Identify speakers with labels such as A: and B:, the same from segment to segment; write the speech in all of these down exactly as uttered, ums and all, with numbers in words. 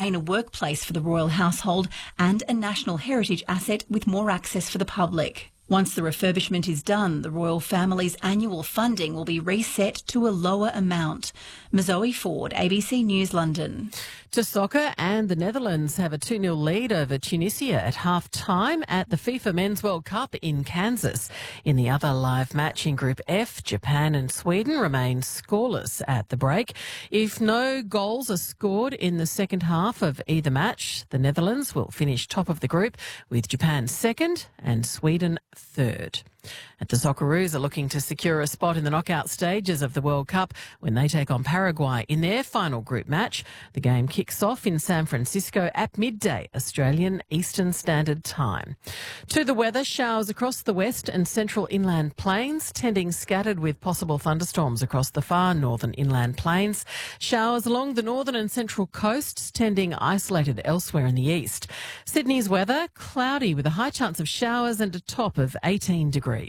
A: maintain a workplace for the royal household and a national heritage asset with more access for the public. Once the refurbishment is done, the royal family's annual funding will be reset to a lower amount. Mazoe Ford, A B C News, London.
B: To soccer, and the Netherlands have a two nil lead over Tunisia at half-time at the FIFA Men's World Cup in Kansas. In the other live match in Group F, Japan and Sweden remain scoreless at the break. If no goals are scored in the second half of either match, the Netherlands will finish top of the group, with Japan second and Sweden third. And the Socceroos are looking to secure a spot in the knockout stages of the World Cup when they take on Paraguay in their final group match. The game kicks off in San Francisco at midday, Australian Eastern Standard Time. To the weather, showers across the west and central inland plains, tending scattered with possible thunderstorms across the far northern inland plains. Showers along the northern and central coasts, tending isolated elsewhere in the east. Sydney's weather, cloudy with a high chance of showers and a top of eighteen degrees.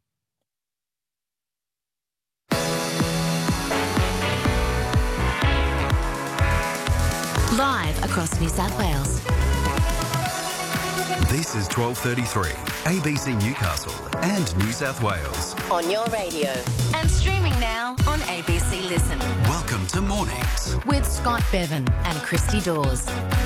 C: Live across New South Wales.
D: This is twelve thirty-three, A B C Newcastle and New South Wales.
C: On your radio. And streaming now on A B C Listen.
D: Welcome to Mornings
C: With Scott Bevan and Christy Dawes.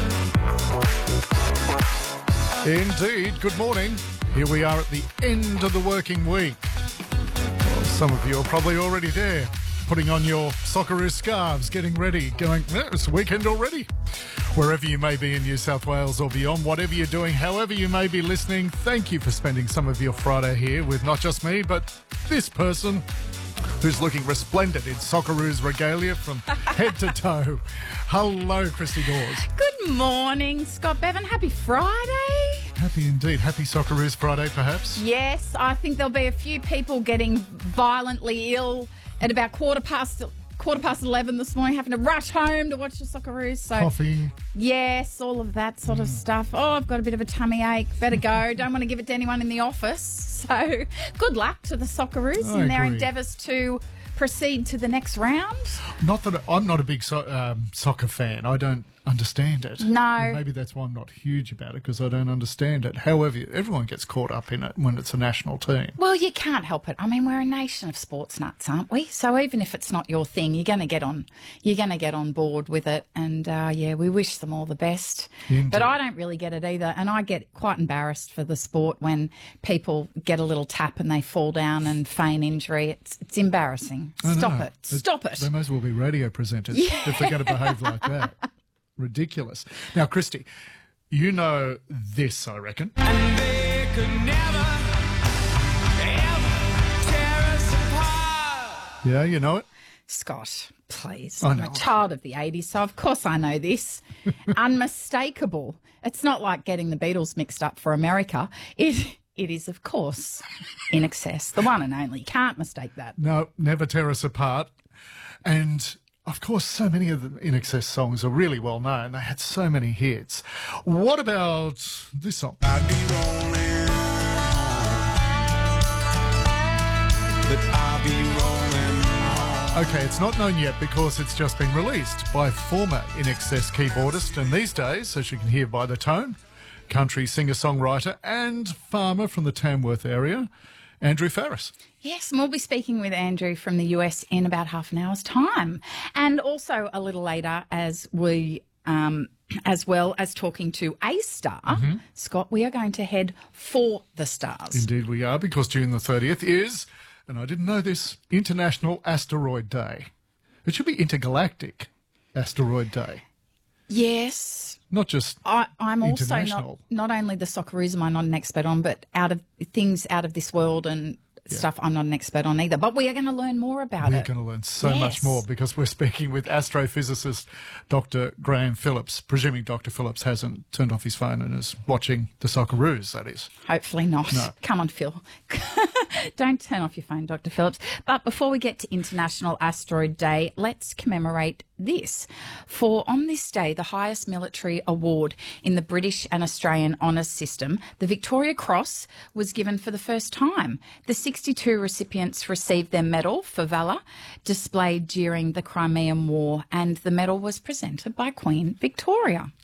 E: Indeed. Good morning. Here we are at the end of the working week. Well, some of you are probably already there, putting on your Socceroo scarves, getting ready, going, eh, it's the weekend already. Wherever you may be in New South Wales or beyond, whatever you're doing, however you may be listening, thank you for spending some of your Friday here with not just me, but this person who's looking resplendent in Socceroo's regalia from head to toe. Hello, Christy Dawes.
F: Good morning, Scott Bevan. Happy Friday.
E: Happy indeed. Happy Socceroos Friday, perhaps?
F: Yes, I think there'll be a few people getting violently ill at about quarter past quarter past eleven this morning, having to rush home to watch the Socceroos. So,
E: Coffee.
F: yes, all of that sort of stuff. Oh, I've got a bit of a tummy ache. Better go. Don't want to give it to anyone in the office. So, good luck to the Socceroos
E: I
F: in their
E: agree.
F: endeavours to proceed to the next round.
E: Not that I'm not a big so, um, soccer fan. I don't understand it.
F: No.
E: And maybe that's why I'm not huge about it, because I don't understand it. However, everyone gets caught up in it when it's a national team.
F: Well, you can't help it. I mean, we're a nation of sports nuts, aren't we? So even if it's not your thing, you're going to get on. You're going to get on board with it, and uh, yeah, we wish them all the best.
E: Indeed.
F: But I don't really get it either, and I get quite embarrassed for the sport when people get a little tap and they fall down and feign injury. It's it's embarrassing.
E: I
F: Stop
E: know.
F: it. Stop it.
E: They may as well be radio presenters if they're going to behave like that. Ridiculous. Now, Christy, you know this, I reckon.
G: And they could never, ever tear us apart.
E: Yeah, you know it?
F: Scott, please.
E: I
F: I'm
E: know.
F: a child of the eighties, so of course I know this. Unmistakable. It's not like getting the Beatles mixed up for America. It it is, of course, In Excess, the one and only. Can't mistake that.
E: No, never tear us apart. And of course, so many of the In Excess songs are really well known. They had so many hits. What about this song?
G: I'd be rolling, but I'll be rolling.
E: Okay, it's not known yet because it's just been released by former In Excess keyboardist, and these days, as you can hear by the tone, country singer-songwriter and farmer from the Tamworth area, Andrew Farris.
F: Yes, and we'll be speaking with Andrew from the U S in about half an hour's time. And also a little later, as we, um, as well as talking to a star,
E: Mm-hmm.
F: Scott, we are going to head for the stars.
E: Indeed we are, because June the thirtieth is, and I didn't know this, International Asteroid Day. It should be Intergalactic Asteroid Day,
F: Yes.
E: not just
F: I, I'm also not,
E: international.
F: not only the Socceroos am I not an expert on, but out of things out of this world and stuff I'm not an expert on either. But we are going to learn more about
E: We're
F: it.
E: going to learn so
F: Yes.
E: much more, because we're speaking with astrophysicist Doctor Graham Phillips, presuming Doctor Phillips hasn't turned off his phone and is watching the Socceroos, that is.
F: Hopefully not.
E: No.
F: Come on, Phil. Don't turn off your phone, Doctor Phillips. But before we get to International Asteroid Day, let's commemorate this. For on this day, the highest military award in the British and Australian honours system, the Victoria Cross, was given for the first time. The sixty-two recipients received their medal for valour, displayed during the Crimean War, and the medal was presented by Queen Victoria.